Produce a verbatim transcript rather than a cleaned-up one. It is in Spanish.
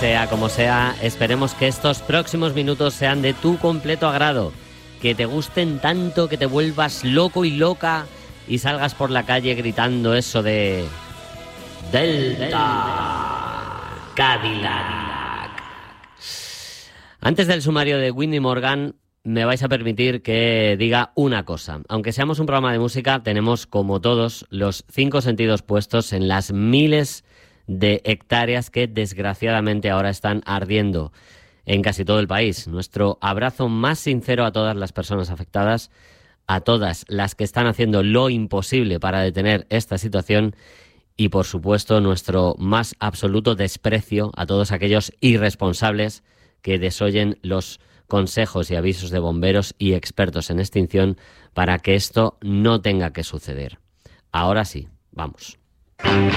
Sea como sea, esperemos que estos próximos minutos sean de tu completo agrado, que te gusten tanto que te vuelvas loco y loca y salgas por la calle gritando eso de Delta Cadillac. Antes del sumario de Whitney Morgan, me vais a permitir que diga una cosa. Aunque seamos un programa de música, tenemos, como todos, los cinco sentidos puestos en las miles de hectáreas que desgraciadamente ahora están ardiendo en casi todo el país. Nuestro abrazo más sincero a todas las personas afectadas, a todas las que están haciendo lo imposible para detener esta situación y, por supuesto, nuestro más absoluto desprecio a todos aquellos irresponsables que desoyen los consejos y avisos de bomberos y expertos en extinción para que esto no tenga que suceder. Ahora sí, vamos.